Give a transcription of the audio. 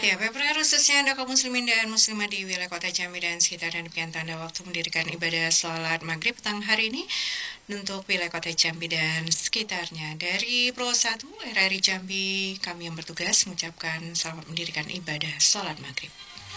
Ya, PPR khususnya ada kaum muslimin dan muslimat di wilayah kota Jambi dan sekitar dan demikian tanda waktu mendirikan ibadah sholat maghrib petang hari ini untuk wilayah kota Jambi dan sekitarnya. Dari Pro 1 RRI Jambi, kami yang bertugas mengucapkan selamat mendirikan ibadah sholat maghrib.